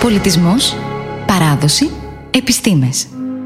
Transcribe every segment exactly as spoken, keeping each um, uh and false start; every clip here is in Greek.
Πολιτισμός, παράδοση, επιστήμες.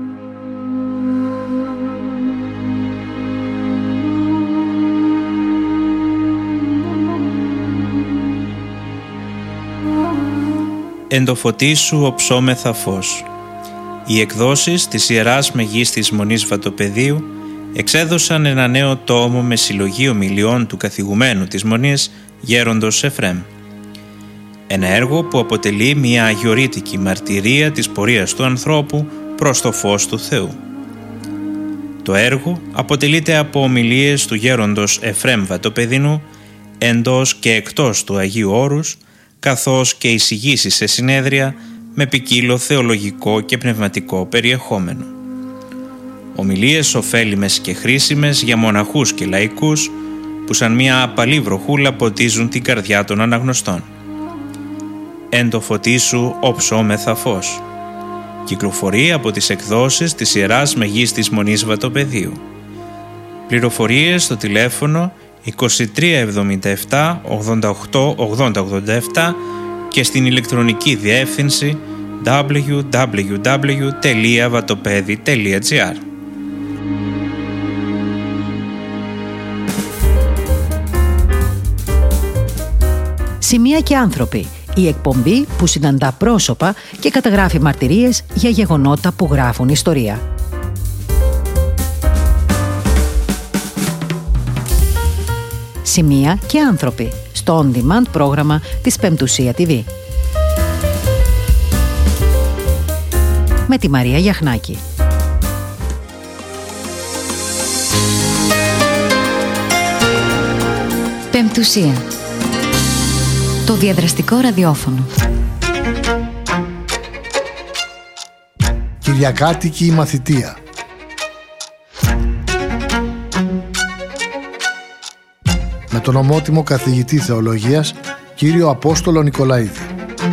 Εν το φωτί σου οψόμεθα φως. Οι εκδόσεις της Ιεράς Μεγίστης Μονής Βατοπεδίου εξέδωσαν ένα νέο τόμο με συλλογή ομιλιών του καθηγουμένου της Μονής, Γέροντος Εφραίμ. Ένα έργο που αποτελεί μια αγιορείτικη μαρτυρία της πορείας του ανθρώπου προς το φως του Θεού. Το έργο αποτελείται από ομιλίες του Γέροντος Εφραίμ Βατοπεδινού εντός και εκτός του Αγίου Όρους, καθώς και εισηγήσεις σε συνέδρια με ποικίλο θεολογικό και πνευματικό περιεχόμενο. Ομιλίες ωφέλιμες και χρήσιμες για μοναχούς και λαϊκούς που σαν μια απαλή βροχούλα ποτίζουν την καρδιά των αναγνωστών. Εν το φωτί σου οψόμεθα φως. Κυκλοφορεί από τις εκδόσεις της Ιεράς Μεγίστης Μονής Βατοπεδίου. Πληροφορίες στο τηλέφωνο είκοσι τρία εβδομήντα επτά ογδόντα οκτώ ογδόντα ογδόντα επτά και στην ηλεκτρονική διεύθυνση double-u double-u double-u τελεία vatopedi τελεία gr. Σημεία και άνθρωποι. Η εκπομπή που συναντά πρόσωπα και καταγράφει μαρτυρίες για γεγονότα που γράφουν ιστορία. Σημεία και άνθρωποι στο On Demand πρόγραμμα της Πεμπτουσία τι βι. Με τη Μαρία Γιαχνάκη. Πεμπτουσία. Το διαδραστικό ραδιόφωνο. Κυριακάτικη μαθητεία. Με τον ομότιμο καθηγητή θεολογίας, κύριο Απόστολο Νικολαίδη.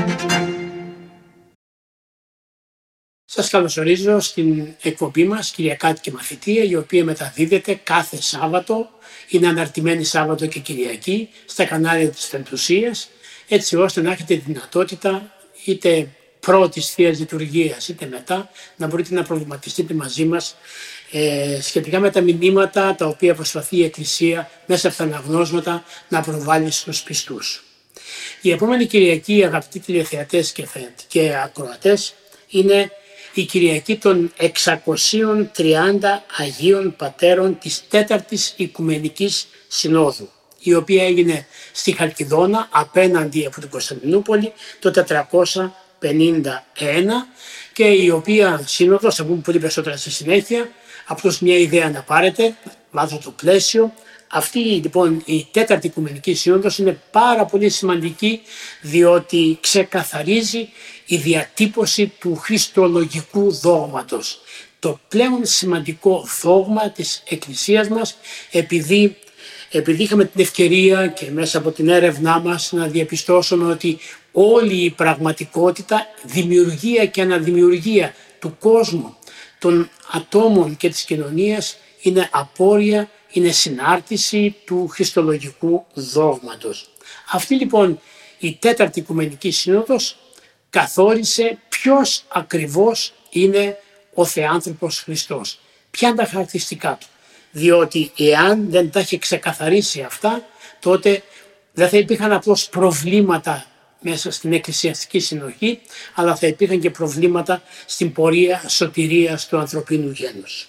Σας καλωσορίζω στην εκπομπή μας Κυριακάτικη μαθητεία, η οποία μεταδίδεται κάθε Σάββατο, είναι αναρτημένη Σάββατο και Κυριακή στα κανάλια της Πεμπτουσίας, έτσι ώστε να έχετε δυνατότητα είτε πρώτης Θείας Λειτουργίας είτε μετά να μπορείτε να προβληματιστείτε μαζί μας ε, σχετικά με τα μηνύματα τα οποία προσπαθεί η Εκκλησία μέσα από τα αναγνώσματα να προβάλλει στους πιστούς. Η επόμενη Κυριακή, αγαπητοί τηλεθεατές και, και ακροατές, είναι η Κυριακή των εξακοσίων τριάντα Αγίων Πατέρων της τέταρτης Οικουμενικής Συνόδου, η οποία έγινε στη Χαλκιδόνα απέναντι από την Κωνσταντινούπολη το τετρακόσια πενήντα ένα και η οποία σύνοδος, θα πούμε πολύ περισσότερα στη συνέχεια, απλώς μια ιδέα να πάρετε, βάζω το πλαίσιο. Αυτή λοιπόν η τέταρτη Οικουμενική Σύνοδος είναι πάρα πολύ σημαντική, διότι ξεκαθαρίζει η διατύπωση του χριστολογικού δόγματος. Το πλέον σημαντικό δόγμα της Εκκλησίας μας, επειδή Επειδή είχαμε την ευκαιρία και μέσα από την έρευνά μας να διαπιστώσουμε ότι όλη η πραγματικότητα, δημιουργία και αναδημιουργία του κόσμου, των ατόμων και της κοινωνίας είναι απόρρια, είναι συνάρτηση του χριστολογικού δόγματος. Αυτή λοιπόν η τέταρτη Οικουμενική Σύνοδος καθόρισε ποιος ακριβώς είναι ο Θεάνθρωπος Χριστός. Ποια είναι τα χαρακτηριστικά του. Διότι εάν δεν τα έχει ξεκαθαρίσει αυτά, τότε δεν θα υπήρχαν απλώς προβλήματα μέσα στην εκκλησιαστική συνοχή, αλλά θα υπήρχαν και προβλήματα στην πορεία σωτηρίας του ανθρωπίνου γένους.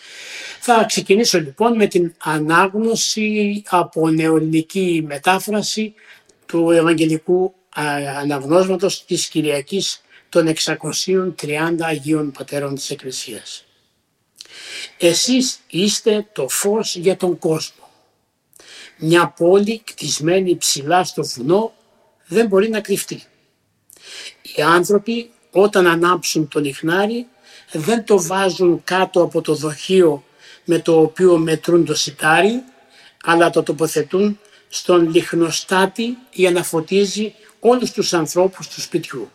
Θα ξεκινήσω λοιπόν με την ανάγνωση από νεοελληνική μετάφραση του Ευαγγελικού Αναγνώσματος της Κυριακής των εξακοσίων τριάντα Αγίων Πατέρων της Εκκλησίας. Εσείς είστε το φως για τον κόσμο. Μια πόλη κτισμένη ψηλά στο βουνό δεν μπορεί να κρυφτεί. Οι άνθρωποι όταν ανάψουν το λιχνάρι δεν το βάζουν κάτω από το δοχείο με το οποίο μετρούν το σιτάρι, αλλά το τοποθετούν στον λιχνοστάτη για να φωτίζει όλους τους ανθρώπους του σπιτιού.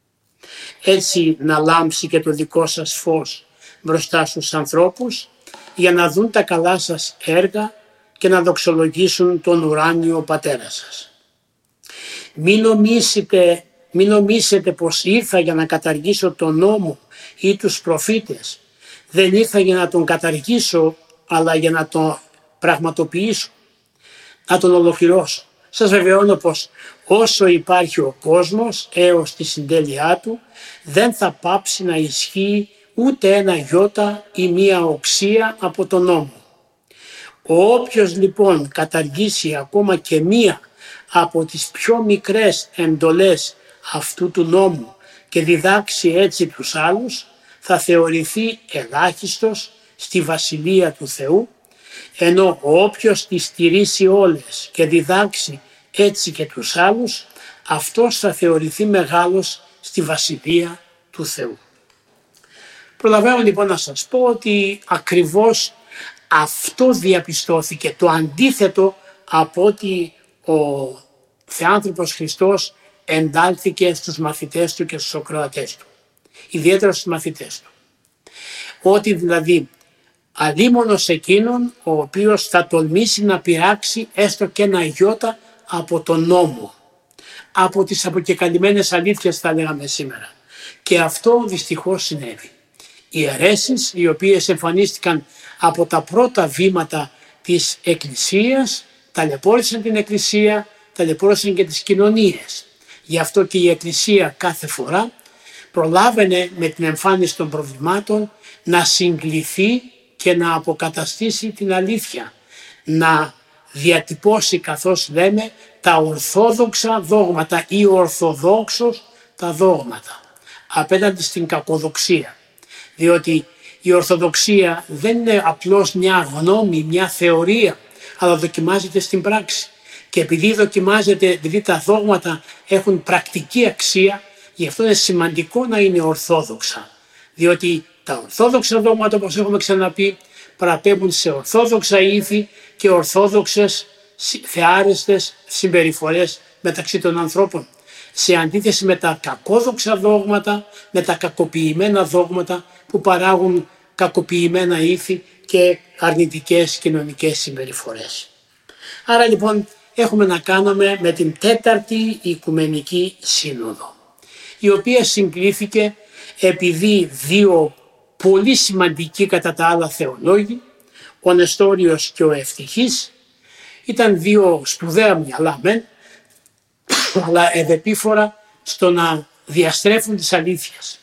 Έτσι να λάμψει και το δικό σας φως μπροστά στους ανθρώπους για να δουν τα καλά σας έργα και να δοξολογήσουν τον ουράνιο Πατέρα σας. Μην νομίσετε μην νομίσετε πως ήρθα για να καταργήσω τον νόμο ή τους προφήτες. Δεν ήρθα για να τον καταργήσω, αλλά για να τον πραγματοποιήσω, να τον ολοκληρώσω. Σας βεβαιώνω πως όσο υπάρχει ο κόσμος έως τη συντέλειά του, δεν θα πάψει να ισχύει ούτε ένα γιώτα ή μία οξία από τον νόμο. Όποιος λοιπόν καταργήσει ακόμα και μία από τις πιο μικρές εντολές αυτού του νόμου και διδάξει έτσι τους άλλους, θα θεωρηθεί ελάχιστος στη Βασιλεία του Θεού, ενώ όποιος τις στηρίσει όλες και διδάξει έτσι και τους άλλους, αυτός θα θεωρηθεί μεγάλος στη Βασιλεία του Θεού. Προλαβαίνω λοιπόν να σας πω ότι ακριβώς αυτό διαπιστώθηκε, το αντίθετο από ότι ο Θεάνθρωπος Χριστός εντάλθηκε στους μαθητές του και στους ακροατές του, ιδιαίτερα στους μαθητές του. Ότι δηλαδή αλίμονος εκείνον ο οποίος θα τολμήσει να πειράξει έστω και ένα γιώτα από τον νόμο, από τις αποκεκαλυμμένες αλήθειες θα λέγαμε σήμερα. Και αυτό δυστυχώς συνέβη. Οι αιρέσεις οι οποίες εμφανίστηκαν από τα πρώτα βήματα της Εκκλησίας ταλαιπώρησαν την Εκκλησία, ταλαιπώρησαν και τις κοινωνίες. Γι' αυτό και η Εκκλησία κάθε φορά προλάβαινε με την εμφάνιση των προβλημάτων να συγκληθεί και να αποκαταστήσει την αλήθεια, να διατυπώσει, καθώς λέμε, τα ορθόδοξα δόγματα ή ορθοδόξως τα δόγματα απέναντι στην κακοδοξία. Διότι η ορθοδοξία δεν είναι απλώς μια γνώμη, μια θεωρία, αλλά δοκιμάζεται στην πράξη. Και επειδή δοκιμάζεται, επειδή τα δόγματα έχουν πρακτική αξία, γι' αυτό είναι σημαντικό να είναι ορθόδοξα. Διότι τα ορθόδοξα δόγματα, όπως έχουμε ξαναπεί, παραπέμπουν σε ορθόδοξα ήθη και ορθόδοξες θεάρεστες συμπεριφορές μεταξύ των ανθρώπων. Σε αντίθεση με τα κακόδοξα δόγματα, με τα κακοποιημένα δόγματα που παράγουν κακοποιημένα ήθη και αρνητικές κοινωνικές συμπεριφορές. Άρα λοιπόν έχουμε να κάνουμε με την τέταρτη Οικουμενική Σύνοδο, η οποία συγκλήθηκε επειδή δύο πολύ σημαντικοί κατά τα άλλα θεολόγοι, ο Νεστόριος και ο Ευτυχής, ήταν δύο σπουδαία μυαλά μεν, αλλά ευεπίφορα στο να διαστρέφουν τις αλήθειες.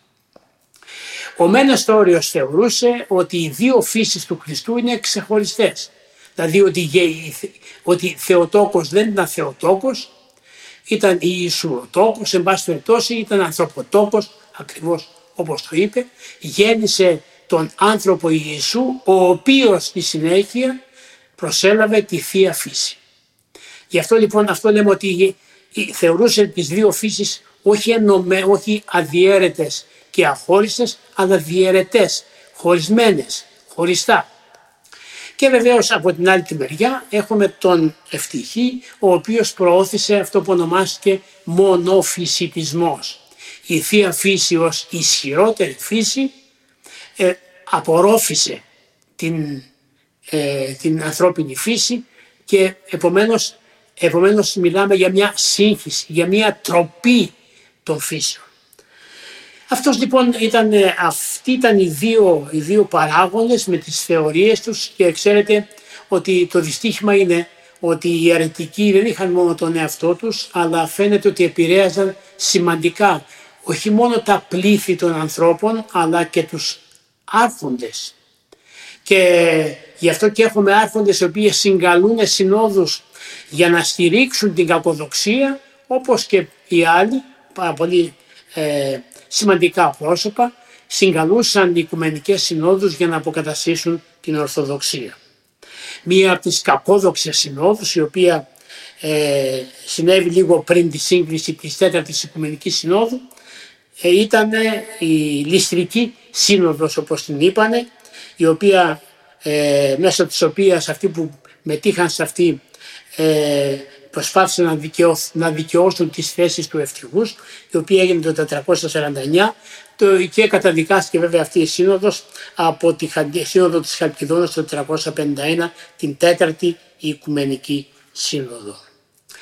Ο μεν Νεστόριος θεωρούσε ότι οι δύο φύσεις του Χριστού είναι ξεχωριστές. Δηλαδή ότι, ότι Θεοτόκος δεν ήταν Θεοτόκος, ήταν Ιησουοτόκος, εν πάση περιπτώσει ήταν ανθρωποτόκος, ακριβώς όπως το είπε, γέννησε τον άνθρωπο Ιησού, ο οποίος στη συνέχεια προσέλαβε τη Θεία Φύση. Γι' αυτό λοιπόν αυτό λέμε ότι θεωρούσε τις δύο φύσεις όχι, ενωμέ, όχι αδιέρετες και αχώριστες, αλλά διαιρετές, χωρισμένες, χωριστά. Και βεβαίως από την άλλη τη μεριά έχουμε τον Ευτυχή, ο οποίος προώθησε αυτό που ονομάστηκε μονοφυσιτισμός. Η Θεία Φύση ως ισχυρότερη φύση ε, απορρόφησε την, ε, την ανθρώπινη φύση και επομένως, επομένως μιλάμε για μια σύγχυση, για μια τροπή των φύσεων. Αυτός λοιπόν ήταν, αυτοί ήταν οι δύο, οι δύο παράγοντες με τις θεωρίες τους και ξέρετε ότι το δυστύχημα είναι ότι οι αιρετικοί δεν είχαν μόνο τον εαυτό τους, αλλά φαίνεται ότι επηρέαζαν σημαντικά όχι μόνο τα πλήθη των ανθρώπων, αλλά και τους άρχοντες. Και γι' αυτό και έχουμε άρχοντες οι οποίοι συγκαλούν συνόδους για να στηρίξουν την κακοδοξία, όπως και οι άλλοι, πάρα πολύ ε, σημαντικά πρόσωπα, συγκαλούσαν οικουμενικές συνόδους για να αποκαταστήσουν την Ορθοδοξία. Μία από τις κακόδοξες συνόδους, η οποία ε, συνέβη λίγο πριν τη σύγκληση της τέταρτης Οικουμενικής Συνόδου, ε, ήταν η Λυστρική Σύνοδος, όπως την είπανε, η οποία, ε, μέσω της οποίας αυτοί που μετήχαν σε αυτή ε, προσπάθησαν να, δικαιώ, να δικαιώσουν τις θέσεις του Ευτυχούς, η οποία έγινε το τετρακόσια σαράντα εννιά και καταδικάστηκε βέβαια αυτή η σύνοδος από τη σύνοδο της Χαλκιδόνας το τετρακόσια πενήντα ένα, την τέταρτη Οικουμενική Σύνοδο.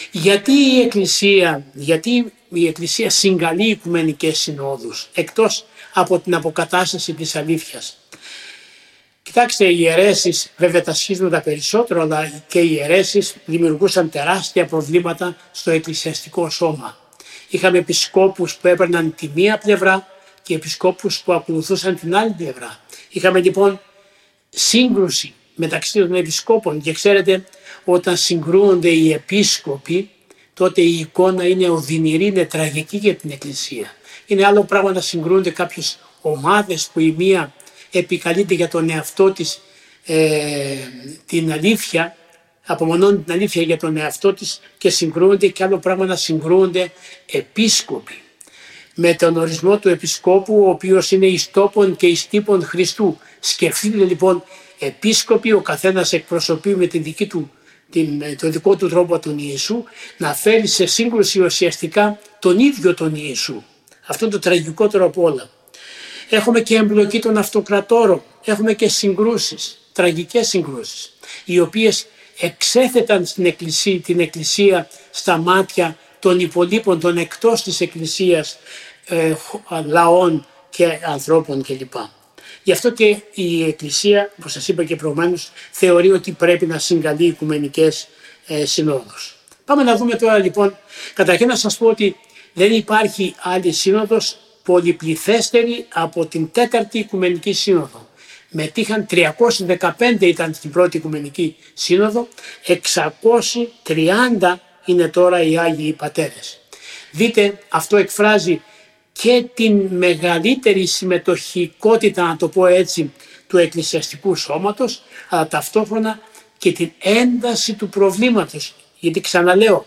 Γιατί η Εκκλησία, γιατί η Εκκλησία συγκαλεί οικουμενικές συνόδους εκτός από την αποκατάσταση της αλήθειας? Κοιτάξτε, οι αιρέσεις, βέβαια τα σχίσματα περισσότερο, αλλά και οι αιρέσεις δημιουργούσαν τεράστια προβλήματα στο εκκλησιαστικό σώμα. Είχαμε επισκόπους που έπαιρναν τη μία πλευρά και επισκόπους που ακολουθούσαν την άλλη πλευρά. Είχαμε λοιπόν σύγκρουση μεταξύ των επισκόπων και ξέρετε, όταν συγκρούονται οι επίσκοποι, τότε η εικόνα είναι οδυνηρή, είναι τραγική για την Εκκλησία. Είναι άλλο πράγμα να συγκρούονται κάποιες ομάδες που η μία επικαλείται για τον εαυτό της ε, την αλήθεια, απομονώνει την αλήθεια για τον εαυτό της και συγκρούονται, και άλλο πράγμα να συγκρούονται επίσκοποι. Με τον ορισμό του επισκόπου, ο οποίος είναι εις τόπον και εις τύπον Χριστού. Σκεφτείτε λοιπόν, επίσκοποι, ο καθένας εκπροσωπεί με την δική του, την, το δικό του τρόπο τον Ιησού, να φέρει σε σύγκρουση ουσιαστικά τον ίδιο τον Ιησού. Αυτό είναι το τραγικότερο από όλα. Έχουμε και εμπλοκή των αυτοκρατόρων, έχουμε και συγκρούσεις, τραγικές συγκρούσεις, οι οποίες εξέθεταν στην εκκλησία, την Εκκλησία στα μάτια των υπολείπων, των εκτός της Εκκλησίας ε, λαών και ανθρώπων κλπ. Γι' αυτό και η Εκκλησία, όπως σας είπα και προηγουμένως, θεωρεί ότι πρέπει να συγκαλεί οικουμενικές ε, συνόδους. Πάμε να δούμε τώρα λοιπόν, καταρχήν να σας πω ότι δεν υπάρχει άλλη σύνοδος πολυπληθέστερη από την τέταρτη Οικουμενική Σύνοδο. Μετήχαν τριακόσιοι δεκαπέντε ήταν στην πρώτη Οικουμενική Σύνοδο, εξακόσιοι τριάντα είναι τώρα οι Άγιοι Πατέρες. Δείτε, αυτό εκφράζει και την μεγαλύτερη συμμετοχικότητα, να το πω έτσι, του εκκλησιαστικού σώματος, αλλά ταυτόχρονα και την ένταση του προβλήματος. Γιατί ξαναλέω,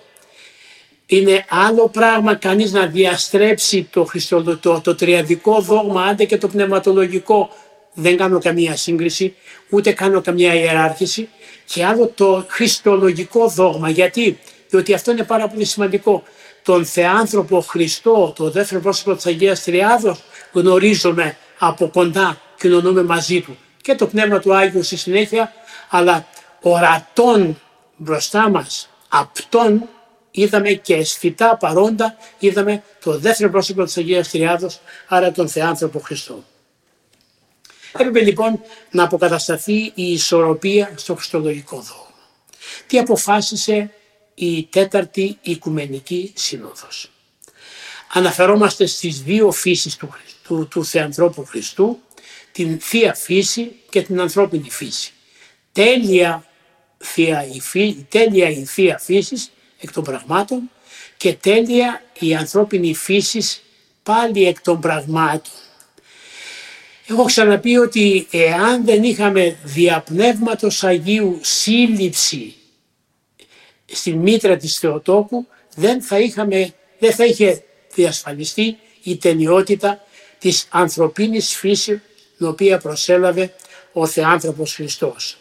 είναι άλλο πράγμα κανείς να διαστρέψει το, χριστο, το, το τριαδικό δόγμα, άντε και το πνευματολογικό, δεν κάνω καμία σύγκριση, ούτε κάνω καμία ιεράρχηση, και άλλο το χριστολογικό δόγμα. Γιατί? Διότι αυτό είναι πάρα πολύ σημαντικό. Τον Θεάνθρωπο Χριστό, το δεύτερο πρόσωπο της Αγίας Τριάδος, γνωρίζουμε από κοντά, κοινωνούμε μαζί του. Και το Πνεύμα του Άγιου στη συνέχεια, αλλά ορατών μπροστά μας, απτών, είδαμε και αισθητά παρόντα, είδαμε το δεύτερο πρόσωπο της Αγίας Τριάδος, άρα τον Θεάνθρωπο Χριστό. Έπρεπε λοιπόν να αποκατασταθεί η ισορροπία στο χριστολογικό δόγμα. Τι αποφάσισε η τέταρτη Οικουμενική Σύνοδος? Αναφερόμαστε στις δύο φύσεις του, του, του Θεανθρώπου Χριστού, την Θεία Φύση και την ανθρώπινη φύση. Τέλεια, θεία, η, φύ, τέλεια η Θεία Φύσης εκ των πραγμάτων και τέλεια η ανθρώπινη φύσης πάλι εκ των πραγμάτων. Έχω ξαναπεί ότι εάν δεν είχαμε διαπνεύματος Αγίου σύλληψη στην μήτρα της Θεοτόκου, δεν θα, είχαμε, δεν θα είχε διασφαλιστεί η τελειότητα της ανθρωπίνης φύσης, την οποία προσέλαβε ο Θεάνθρωπος Χριστός.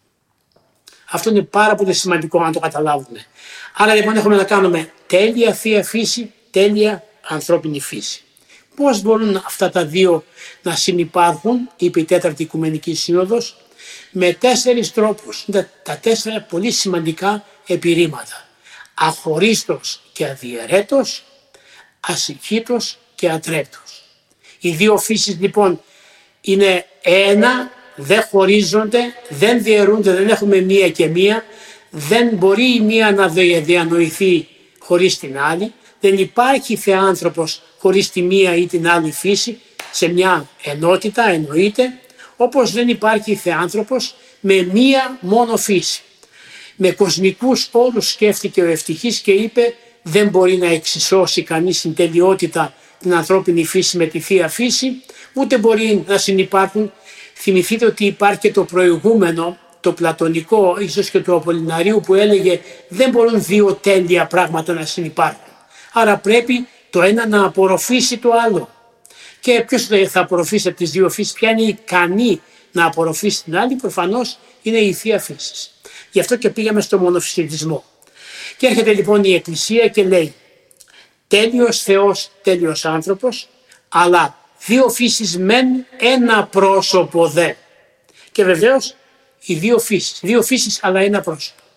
Αυτό είναι πάρα πολύ σημαντικό να το καταλάβουμε. Άρα λοιπόν έχουμε να κάνουμε τέλεια Θεία Φύση, τέλεια ανθρώπινη φύση. Πώς μπορούν αυτά τα δύο να συνυπάρχουν, είπε η τέταρτη Οικουμενική Σύνοδος? Με τέσσερις τρόπους, τα τέσσερα πολύ σημαντικά επιρρήματα. Αχωρίστος και αδιαιρέτος, ασυχήτος και ατρέπτος. Οι δύο φύσεις λοιπόν είναι ένα, δεν χωρίζονται, δεν διαιρούνται, δεν έχουμε μία και μία, δεν μπορεί η μία να διανοηθεί χωρίς την άλλη, δεν υπάρχει θεάνθρωπος χωρίς τη μία ή την άλλη φύση, σε μια ενότητα εννοείται, όπως δεν υπάρχει θεάνθρωπος με μία μόνο φύση. Με κοσμικούς όρους σκέφτηκε ο Ευτυχής και είπε δεν μπορεί να εξισώσει κανείς στην τελειότητα την ανθρώπινη φύση με τη Θεία Φύση, ούτε μπορεί να συνυπάρχουν. Θυμηθείτε ότι υπάρχει και το προηγούμενο, το πλατωνικό, ίσως και του Απολυναρίου, που έλεγε δεν μπορούν δύο τέλεια πράγματα να συνυπάρχουν. Άρα πρέπει το ένα να απορροφήσει το άλλο. Και ποιος θα απορροφήσει από τις δύο φύσεις, ποια είναι ικανή να απορροφήσει την άλλη? Προφανώς είναι η Θεία Φύση. Γι' αυτό και πήγαμε στο μονοφυσιτισμό. Και έρχεται λοιπόν η Εκκλησία και λέει τέλειος Θεός, τέλειος άνθρωπος, αλλά δύο φύσεις μεν, ένα πρόσωπο δε. Και βεβαίως οι δύο φύσεις, δύο φύσεις αλλά ένα πρόσωπο.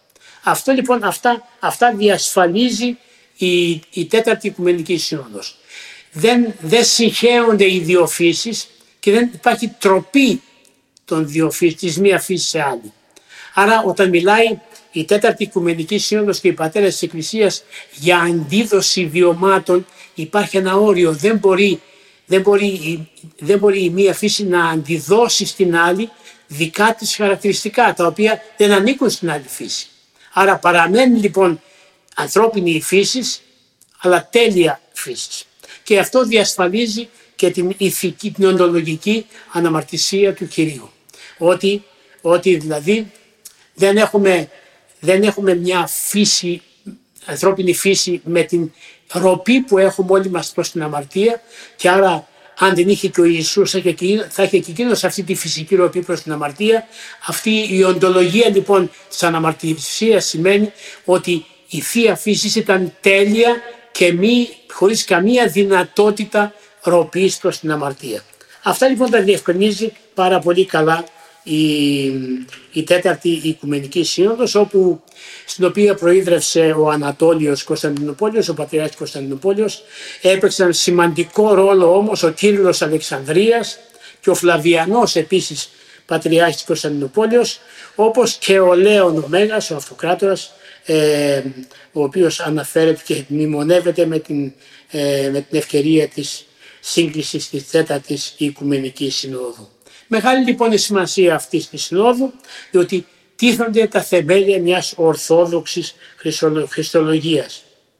Αυτό λοιπόν, αυτά, αυτά διασφαλίζει η, η Τέταρτη Οικουμενική Σύνοδος. Δεν, δεν συγχέονται οι δύο φύσεις και δεν υπάρχει τροπή των δύο φύσης, της μία φύσης σε άλλη. Άρα όταν μιλάει η Τέταρτη Οικουμενική Σύνοδος και οι πατέρες της Εκκλησίας για αντίδοση βιωμάτων, υπάρχει ένα όριο. Δεν μπορεί, δεν μπορεί, δεν μπορεί η μία φύση να αντιδώσει στην άλλη δικά της χαρακτηριστικά, τα οποία δεν ανήκουν στην άλλη φύση. Άρα παραμένει λοιπόν ανθρώπινη η φύση, αλλά τέλεια φύση. Και αυτό διασφαλίζει και την ηθική, την οντολογική αναμαρτησία του Κυρίου. Ότι, ότι δηλαδή δεν έχουμε, δεν έχουμε μια φύση, ανθρώπινη φύση με την ροπή που έχουμε όλοι μας προς την αμαρτία, και άρα αν δεν είχε και ο Ιησούς θα είχε και εκείνος αυτή τη φυσική ροπή προς την αμαρτία. Αυτή η οντολογία λοιπόν της αναμαρτησίας σημαίνει ότι η Θεία Φύση ήταν τέλεια και μη, χωρίς καμία δυνατότητα ροπής προς την αμαρτία. Αυτά λοιπόν τα διευκρινίζει πάρα πολύ καλά η, η Τέταρτη Οικουμενική Σύνοδος, όπου, στην οποία προείδρευσε ο Ανατόλιος Κωνσταντινούπολεως, ο Πατριάρχης Κωνσταντινούπολεως. Έπαιξαν σημαντικό ρόλο όμως ο Κύριλλος Αλεξανδρίας και ο Φλαβιανός επίσης Πατριάρχης Κωνσταντινούπολεως, όπως και ο Λέων ο Μέγας, ο Αυτοκράτορας, ε, ο οποίος αναφέρεται και μνημονεύεται με την, ε, με την ευκαιρία της σύγκλησης της Τέταρτης Οικουμενικής Συνόδου. Μεγάλη λοιπόν η σημασία αυτής της συνόδου, διότι τίθονται τα θεμέλια μιας ορθόδοξης χριστολογίας.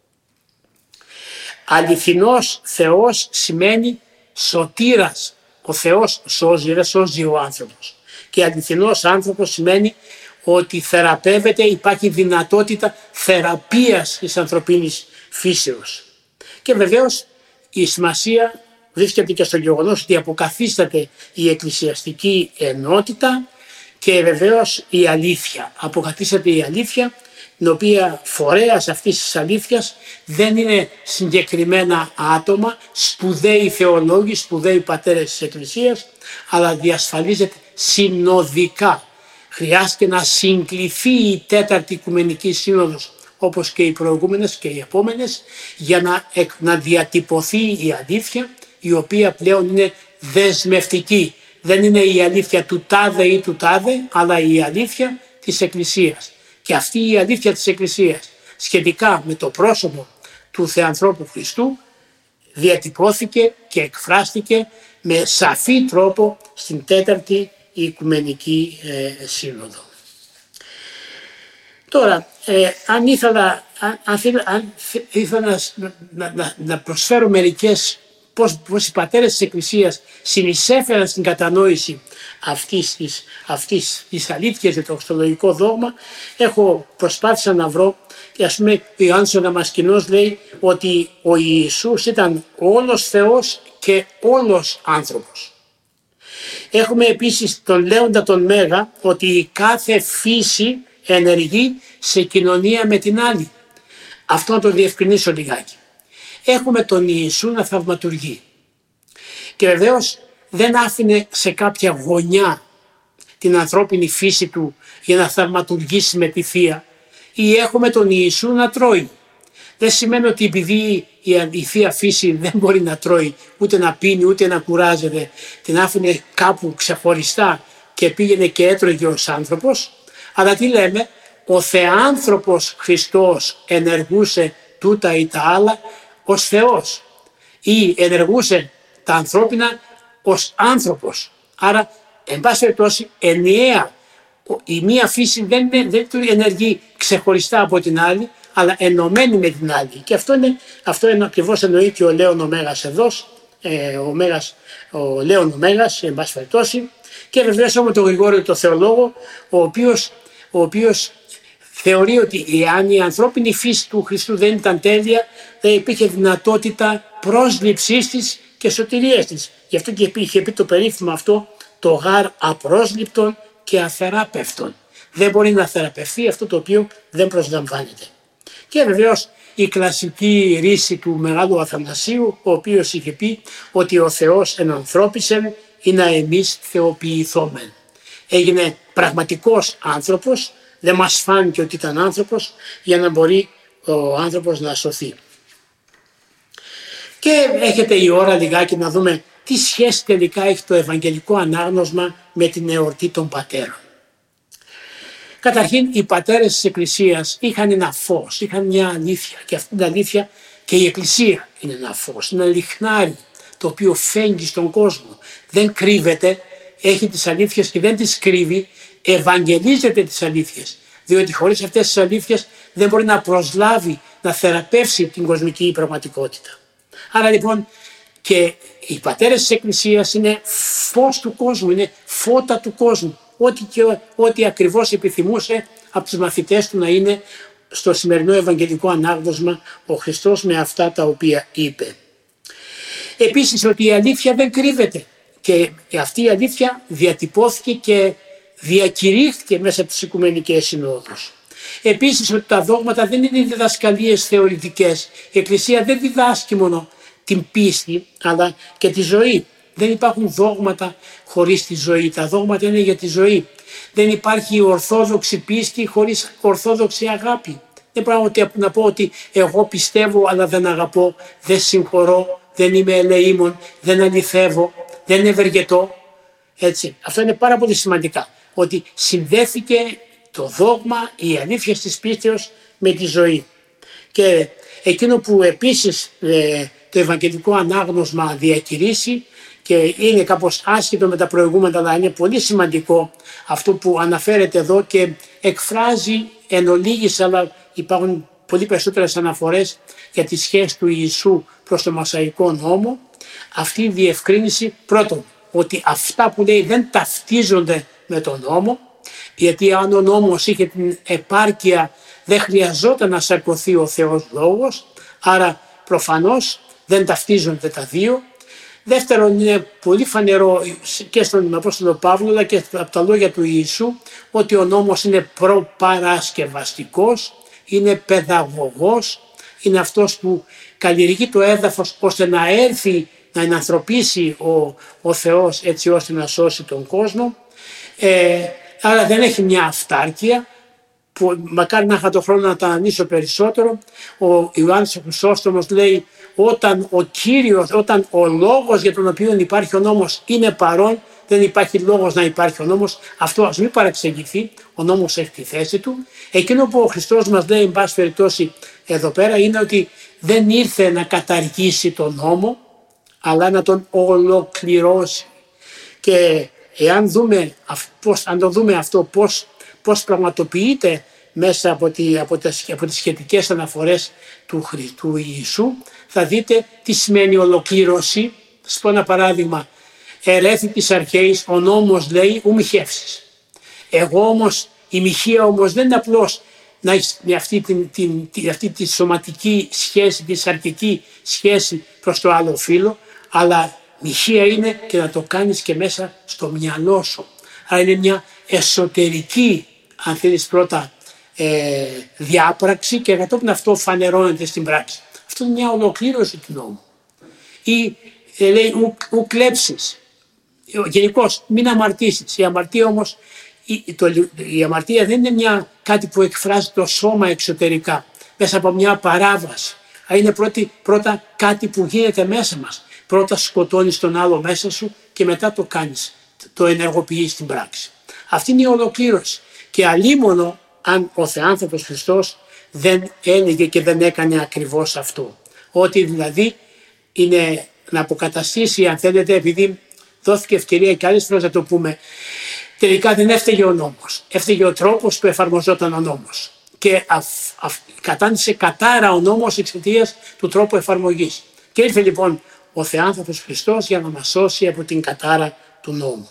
Αληθινός Θεός σημαίνει σωτήρας. Ο Θεός σώζει, δεν σώζει ο άνθρωπος. Και αληθινός άνθρωπος σημαίνει ότι θεραπεύεται, υπάρχει δυνατότητα θεραπείας της ανθρωπίνης φύσεως. Και βεβαίως η σημασία βρίσκεται και στο γεγονός ότι αποκαθίσταται η εκκλησιαστική ενότητα και βεβαίως η αλήθεια. Αποκαθίσταται η αλήθεια, την οποία φορέας αυτής της αλήθειας δεν είναι συγκεκριμένα άτομα, σπουδαίοι θεολόγοι, σπουδαίοι πατέρες της Εκκλησίας, αλλά διασφαλίζεται συνοδικά. Χρειάστηκε να συγκληθεί η Τέταρτη Οικουμενική Σύνοδος, όπως και οι προηγούμενες και οι επόμενες, για να, να διατυπωθεί η αλήθεια, η οποία πλέον είναι δεσμευτική. Δεν είναι η αλήθεια του τάδε ή του τάδε, αλλά η αλήθεια της Εκκλησίας. Και αυτή η αλήθεια της Εκκλησίας σχετικά με το πρόσωπο του Θεανθρώπου Χριστού διατυπώθηκε και εκφράστηκε με σαφή τρόπο στην Τέταρτη Οικουμενική ε, Σύνοδο. Τώρα, ε, αν ήθελα, αν, αν, αν ήθελα να, να, να, να προσφέρω μερικές πώς, πώς οι πατέρες της Εκκλησίας συνεισέφεραν στην κατανόηση αυτής της, αυτής της αλήθειας για το χριστολογικό δόγμα, έχω προσπάθησα να βρω, και ας πούμε ο Ιωάννης ο Δαμασκηνός λέει ότι ο Ιησούς ήταν όλος Θεός και όλος άνθρωπος. Έχουμε επίσης τον Λέοντα τον Μέγα ότι η κάθε φύση ενεργεί σε κοινωνία με την άλλη. Αυτό να το διευκρινίσω λιγάκι. Έχουμε τον Ιησού να θαυματουργεί και βεβαίως δεν άφηνε σε κάποια γωνιά την ανθρώπινη φύση του για να θαυματουργήσει με τη Θεία, ή έχουμε τον Ιησού να τρώει. Δεν σημαίνει ότι επειδή η Θεία Φύση δεν μπορεί να τρώει, ούτε να πίνει, ούτε να κουράζεται, την άφηνε κάπου ξεχωριστά και πήγαινε και έτρωγε ως άνθρωπος. Αλλά τι λέμε, ο Θεάνθρωπος Χριστός ενεργούσε τούτα ή τα άλλα ως Θεός ή ενεργούσε τα ανθρώπινα ως άνθρωπος. Άρα, εν πάση περιπτώσει, ενιαία, η μία φύση δεν, είναι, δεν του ενεργεί ξεχωριστά από την άλλη, αλλά ενωμένη με την άλλη. Και αυτό είναι, αυτό είναι ακριβώς εννοεί και ο Λέων ο Μέγας εδώ, ε, ο, Μέγας, ο Λέων ο Μέγας, εν πάση περιπτώσει, και βεβαίως έχουμε τον Γρηγόριο το Θεολόγο, ο οποίος, ο οποίος θεωρεί ότι εάν η ανθρώπινη φύση του Χριστού δεν ήταν τέλεια, δεν υπήρχε δυνατότητα πρόσληψής της και σωτηρίας της. Γι' αυτό και είχε πει το περίφημο αυτό, το γάρ απρόσληπτον και αθεράπευτον. Δεν μπορεί να θεραπευτεί αυτό το οποίο δεν προσλαμβάνεται. Και βεβαίως η κλασική ρίση του Μεγάλου Αθανασίου, ο οποίος είχε πει ότι ο Θεός ενανθρώπισεν ή να εμείς θεοποιηθόμεν. Έγινε πραγματικός άνθρωπος, δεν μας φάνηκε ότι ήταν άνθρωπος για να μπορεί ο άνθρωπος να σωθεί. Και έρχεται η ώρα λιγάκι να δούμε τι σχέση τελικά έχει το ευαγγελικό ανάγνωσμα με την εορτή των πατέρων. Καταρχήν οι πατέρες της Εκκλησίας είχαν ένα φως, είχαν μια αλήθεια και αυτή την αλήθεια και η Εκκλησία είναι ένα φως, ένα λιχνάρι το οποίο φέγγει στον κόσμο. Δεν κρύβεται, έχει τις αλήθειες και δεν τις κρύβει, ευαγγελίζεται τις αλήθειες. Διότι χωρίς αυτές τις αλήθειες δεν μπορεί να προσλάβει, να θεραπεύσει την κοσμική πραγματικότητα. Άρα λοιπόν και οι πατέρες της Εκκλησίας είναι φως του κόσμου, είναι φώτα του κόσμου. Ό,τι, και, ό,τι ακριβώς επιθυμούσε από τους μαθητές του να είναι στο σημερινό ευαγγελικό ανάγνωσμα ο Χριστός με αυτά τα οποία είπε. Επίσης ότι η αλήθεια δεν κρύβεται και αυτή η αλήθεια διατυπώθηκε και διακηρύχθηκε μέσα από τις Οικουμενικές Συνόδους. Επίσης ότι τα δόγματα δεν είναι διδασκαλίες θεωρητικές. Η Εκκλησία δεν διδάσκει μόνο την πίστη αλλά και τη ζωή. Δεν υπάρχουν δόγματα χωρίς τη ζωή. Τα δόγματα είναι για τη ζωή. Δεν υπάρχει ορθόδοξη πίστη χωρίς ορθόδοξη αγάπη. Δεν πράγματι να πω ότι εγώ πιστεύω αλλά δεν αγαπώ, δεν συγχωρώ, δεν είμαι ελεήμων, δεν αληθεύω, δεν ευεργετώ. Έτσι. Αυτό είναι πάρα πολύ σημαντικά. Ότι συνδέθηκε το δόγμα, η αλήθεια της πίστεως με τη ζωή. Και εκείνο που επίσης ε, το ευαγγελικό ανάγνωσμα διακηρύσει και είναι κάπως άσχετο με τα προηγούμενα, αλλά είναι πολύ σημαντικό αυτό που αναφέρεται εδώ και εκφράζει εν ολίγης, αλλά υπάρχουν πολύ περισσότερες αναφορές για τη σχέση του Ιησού προς το Μωσαϊκό νόμο. Αυτή η διευκρίνηση, πρώτον, ότι αυτά που λέει δεν ταυτίζονται με τον νόμο, γιατί αν ο νόμος είχε την επάρκεια δεν χρειαζόταν να σαρκωθεί ο Θεός Λόγος, άρα προφανώς δεν ταυτίζονται τα δύο. Δεύτερον, είναι πολύ φανερό και στον Απόστολο Παύλο αλλά και από τα λόγια του Ιησού ότι ο νόμος είναι προπαρασκευαστικός, είναι παιδαγωγός, είναι αυτός που καλλιεργεί το έδαφος ώστε να έρθει να ενανθρωπίσει ο, ο Θεός έτσι ώστε να σώσει τον κόσμο. Ε, άρα δεν έχει μια αυτάρκεια που μακάρι να είχα τον χρόνο να τα αναλύσω περισσότερο. Ο Ιωάννης ο Χρυσόστομος λέει όταν ο Κύριος, όταν ο λόγος για τον οποίο υπάρχει ο νόμος είναι παρόν, δεν υπάρχει λόγος να υπάρχει ο νόμος. Αυτό ας μην παραξηγηθεί, ο νόμος έχει τη θέση του. Εκείνο που ο Χριστός μας λέει, εν πάση περιπτώσει εδώ πέρα, είναι ότι δεν ήρθε να καταργήσει τον νόμο, αλλά να τον ολοκληρώσει. Και εάν δούμε, πώς, αν το δούμε αυτό πώς, πώς πραγματοποιείται μέσα από, τη, από, τα, από τις σχετικές αναφορές του, του Ιησού, θα δείτε τι σημαίνει ολοκλήρωση. Θα σας πω ένα παράδειγμα. Ερέθη της αρχαίης, ο νόμος λέει ου μοιχεύσεις. Εγώ όμως, η μοιχεία όμως δεν είναι απλώς να έχεις αυτή, την, την, την, αυτή τη σωματική σχέση, τη σαρκική σχέση προς το άλλο φύλο, αλλά μοιχεία είναι και να το κάνεις και μέσα στο μυαλό σου. Άρα είναι μια εσωτερική, αν θέλεις πρώτα, ε, διάπραξη και κατόπιν αυτό φανερώνεται στην πράξη. Αυτό είναι μια ολοκλήρωση του νόμου. Ή ε, λέει ου, ου κλέψεις. Γενικώς μην αμαρτήσεις. Η αμαρτία όμως, η, το, η αμαρτία δεν είναι μια, κάτι που εκφράζει το σώμα εξωτερικά μέσα από μια παράβαση. Αλλά είναι πρώτη, πρώτα κάτι που γίνεται μέσα μας. Πρώτα σκοτώνεις τον άλλο μέσα σου και μετά το κάνεις, το ενεργοποιείς στην πράξη. Αυτή είναι η ολοκλήρωση. Και αλίμονο αν ο Θεάνθρωπος Χριστός δεν έλεγε και δεν έκανε ακριβώς αυτό. Ότι δηλαδή είναι να αποκαταστήσει, αν θέλετε, επειδή δόθηκε ευκαιρία και άλλες φορές να το πούμε, τελικά δεν έφταιγε ο νόμος. Έφταιγε ο τρόπος που εφαρμοζόταν ο νόμος. Και αφ, αφ, κατάντησε κατάρα ο νόμος εξαιτίας του τρόπου εφαρμογής. Και ήρθε λοιπόν ο Θεάνθρωπος Χριστός για να μας σώσει από την κατάρα του νόμου.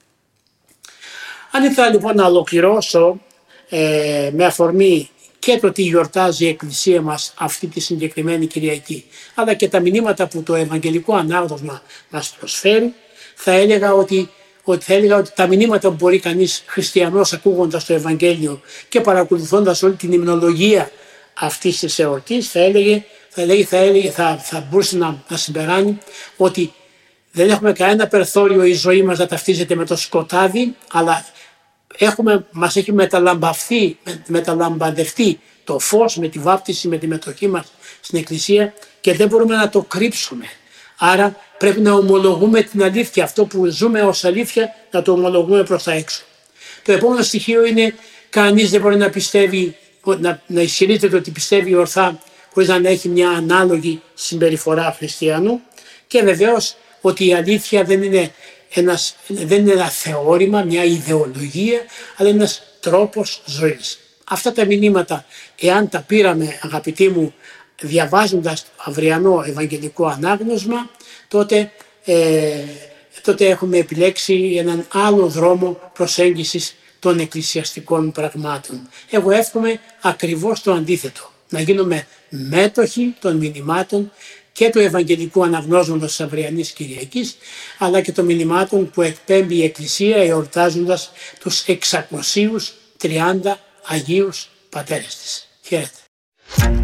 Αν ήθελα λοιπόν να ολοκληρώσω ε, με αφορμή και το τι γιορτάζει η Εκκλησία μας αυτή τη συγκεκριμένη Κυριακή, αλλά και τα μηνύματα που το Ευαγγελικό Ανάγνωσμα μας προσφέρει, θα έλεγα ότι, ότι, θα έλεγα ότι τα μηνύματα που μπορεί κανείς χριστιανός ακούγοντας το Ευαγγέλιο και παρακολουθώντας όλη την υμνολογία αυτής της εορτής, θα έλεγε, θα, έλεγε, θα, έλεγε, θα, θα μπορούσε να, να συμπεράνει ότι δεν έχουμε κανένα περιθώριο η ζωή μας να ταυτίζεται με το σκοτάδι, αλλά έχουμε, μας έχει μεταλαμπαυθεί, μεταλαμπαδευτεί το φως με τη βάπτιση, με τη μετοχή μας στην Εκκλησία και δεν μπορούμε να το κρύψουμε. Άρα πρέπει να ομολογούμε την αλήθεια, αυτό που ζούμε ως αλήθεια να το ομολογούμε προς τα έξω. Το επόμενο στοιχείο είναι κανείς δεν μπορεί να πιστεύει, να, να ισχυρίζεται ότι πιστεύει ορθά χωρίς να έχει μια ανάλογη συμπεριφορά χριστιανού και βεβαίως ότι η αλήθεια δεν είναι, ένας, δεν είναι ένα θεώρημα, μια ιδεολογία, αλλά είναι ένας τρόπος ζωής. Αυτά τα μηνύματα, εάν τα πήραμε αγαπητοί μου διαβάζοντας το αυριανό Ευαγγελικό Ανάγνωσμα, τότε, ε, τότε έχουμε επιλέξει έναν άλλο δρόμο προσέγγισης των εκκλησιαστικών πραγμάτων. Εγώ εύχομαι ακριβώς το αντίθετο, να γίνουμε μέτοχοι των μηνυμάτων και του Ευαγγελικού Αναγνώσματος της Αυριανής Κυριακής, αλλά και των μηνυμάτων που εκπέμπει η Εκκλησία εορτάζοντας τους εξακόσιους τριάντα Αγίους Πατέρες της. Χαίρετε.